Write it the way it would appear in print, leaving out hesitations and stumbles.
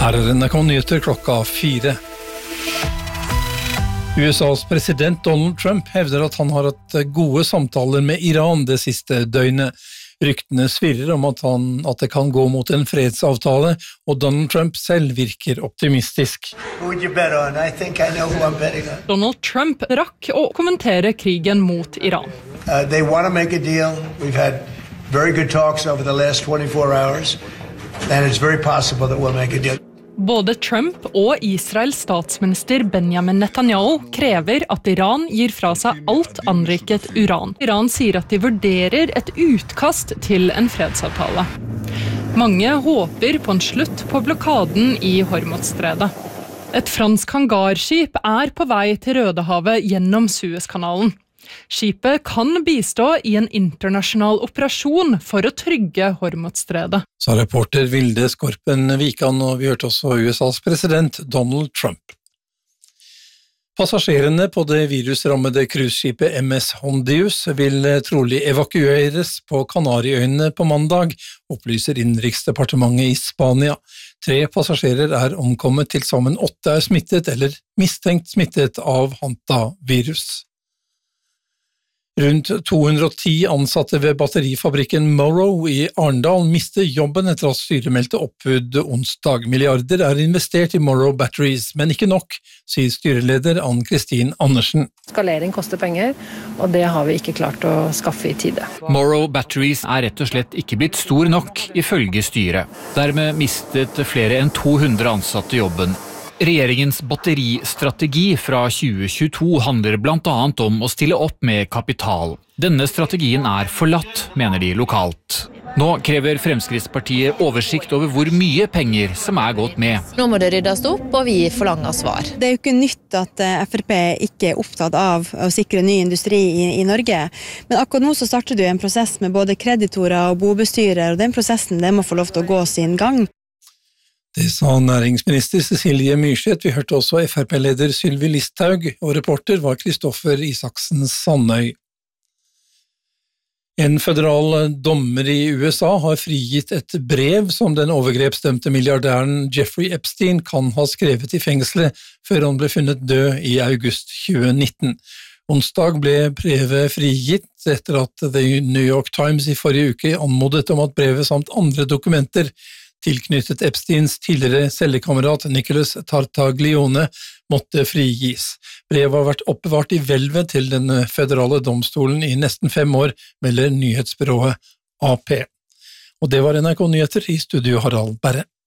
Her NRK Nyheter klokka 4. USAs president Donald Trump hevder at han har hatt gode samtaler med Iran det siste døgnet. Ryktene svirrer om at det kan gå mot en fredsavtale, og Donald Trump selv virker optimistisk. Donald Trump rakk å kommentere krigen mot Iran. They want to make a deal. We've had very good talks over the last 24 hours, and it's very possible that we'll make a deal. Både Trump og Israels statsminister Benjamin Netanyahu krever at Iran gir fra seg alt anriket uran. Iran sier at de vurderer et utkast til en fredsavtale. Mange håper på en slutt på blokaden i Hormuzstredet. Et fransk hangarskip er på vei til Rødehavet gjennom Suezkanalen. Skipet kan bistå i en internasjonal operasjon for å trygge Hormuzstredet. Sa reporter Vilde Skorpen Vikan, og vi hørte også USAs president Donald Trump. Passasjerene på det virusrammede cruiseskipet MS Hondius vil trolig evakueres på Kanariøyene på mandag, opplyser Innenriksdepartementet i Spania. 3 passasjerer er omkommet, til sammen 8 er smittet eller mistenkt smittet av hantavirus. Rundt 210 ansatte ved batterifabrikken Morrow i Arendal mister jobben etter at styret meldte oppbud onsdag. Milliarder er investert i Morrow Batteries, men ikke nok, sier styreleder Ann-Kristin Andersen. Skalering koster penger, og det har vi ikke klart å skaffe i tide. Morrow Batteries er rett og slett ikke blitt stor nok, ifølge styret. Dermed mistet flere enn 200 ansatte jobben. Regjeringens batteristrategi fra 2022 handler blant annet om å stille opp med kapital. Denne strategien er forlatt, mener de lokalt. Nå krever Fremskrittspartiet oversikt over hvor mye penger som er gått med. Nå må det ryddes opp, og vi forlanger svar. Det er jo ikke nytt at FrP ikke er opptatt av å sikre ny industri i Norge. Men akkurat nå så starter det en prosess med både kreditorer og bobestyrer, og den prosessen må få lov til å gå sin gang. Det sa næringsminister Cecilie Myrseth. Vi hørte også FrP-leder Sylvi Listhaug, og reporter var Kristoffer Isaksen Sandøy. En føderal dommer i USA har frigitt et brev som den overgrepsdømte milliardæren Jeffrey Epstein kan ha skrevet i fengselet før han ble funnet død i august 2019. Onsdag ble brevet frigitt etter at The New York Times i forrige uke anmodet om at brevet samt andre dokumenter tilknyttet Epsteins tidligere cellekamerat Nicholas Tartaglione måtte frigis. Brevet har vært oppbevart i hvelvet til den føderale domstolen i nesten 5 år, melder nyhetsbyrået AP. Og det var NRK Nyheter, i studio Harald Berre.